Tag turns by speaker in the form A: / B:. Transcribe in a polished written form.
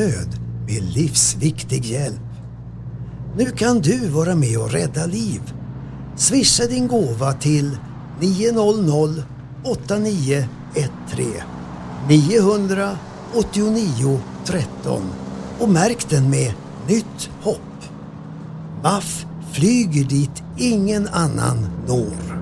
A: nöd med livsviktig hjälp. Nu kan du vara med och rädda liv. Swisha din gåva till 900 8913 989 13 och märk den med Nytt hopp. MAF flyger dit ingen annan når.